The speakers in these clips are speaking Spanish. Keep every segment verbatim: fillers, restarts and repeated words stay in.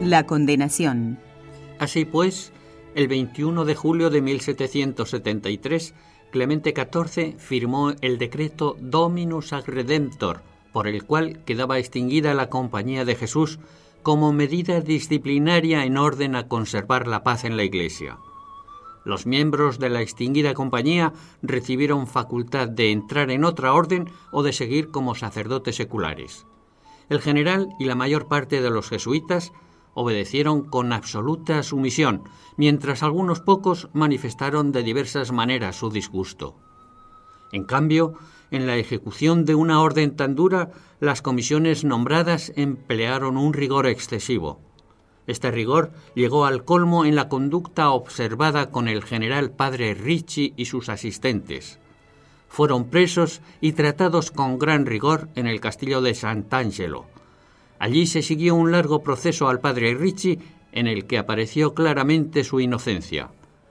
La condenación. Así pues, el veintiuno de julio de mil setecientos setenta y tres, Clemente catorce firmó el decreto Dominus ad Redemptor, por el cual quedaba extinguida la Compañía de Jesús como medida disciplinaria en orden a conservar la paz en la Iglesia. Los miembros de la extinguida compañía recibieron facultad de entrar en otra orden o de seguir como sacerdotes seculares. El general y la mayor parte de los jesuitas obedecieron con absoluta sumisión, mientras algunos pocos manifestaron de diversas maneras su disgusto. En cambio, en la ejecución de una orden tan dura, las comisiones nombradas emplearon un rigor excesivo. Este rigor llegó al colmo en la conducta observada con el general padre Ricci y sus asistentes. Fueron presos y tratados con gran rigor en el castillo de Sant'Angelo. Allí se siguió un largo proceso al padre Ricci, en el que apareció claramente su inocencia.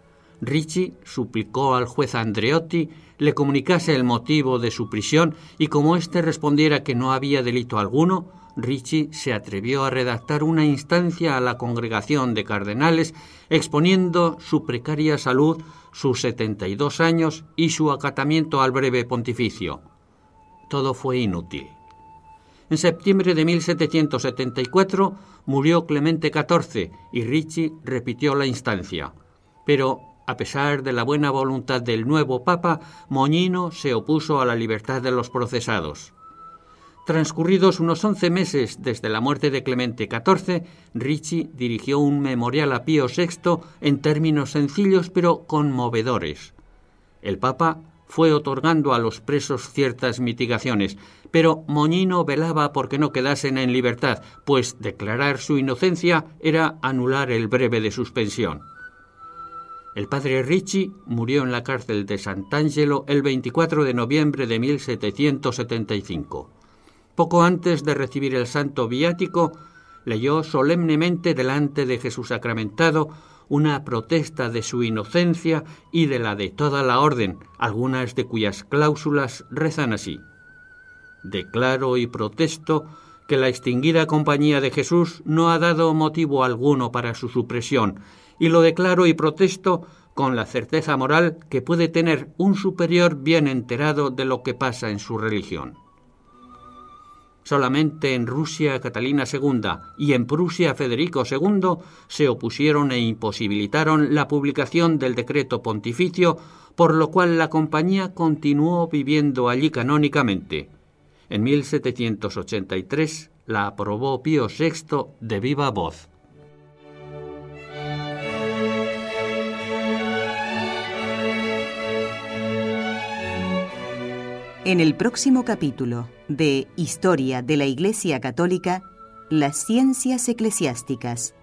Ricci suplicó al juez Andreotti le comunicase el motivo de su prisión y como éste respondiera que no había delito alguno, Ricci se atrevió a redactar una instancia a la congregación de cardenales exponiendo su precaria salud, sus setenta y dos años y su acatamiento al breve pontificio. Todo fue inútil. En septiembre de mil setecientos setenta y cuatro murió Clemente catorce y Ricci repitió la instancia. Pero, a pesar de la buena voluntad del nuevo papa, Moñino se opuso a la libertad de los procesados. Transcurridos unos once meses desde la muerte de Clemente catorce, Ricci dirigió un memorial a Pío sexto en términos sencillos pero conmovedores. El Papa fue otorgando a los presos ciertas mitigaciones, pero Moñino velaba porque no quedasen en libertad, pues declarar su inocencia era anular el breve de suspensión. El padre Ricci murió en la cárcel de Sant'Angelo el veinticuatro de noviembre de mil setecientos setenta y cinco. Poco antes de recibir el santo viático, leyó solemnemente delante de Jesús sacramentado una protesta de su inocencia y de la de toda la orden, algunas de cuyas cláusulas rezan así: declaro y protesto que la extinguida Compañía de Jesús no ha dado motivo alguno para su supresión, y lo declaro y protesto con la certeza moral que puede tener un superior bien enterado de lo que pasa en su religión. Solamente en Rusia Catalina segunda y en Prusia Federico segundo se opusieron e imposibilitaron la publicación del decreto pontificio, por lo cual la compañía continuó viviendo allí canónicamente. En mil setecientos ochenta y tres la aprobó Pío sexto de viva voz. En el próximo capítulo de Historia de la Iglesia Católica, las ciencias eclesiásticas.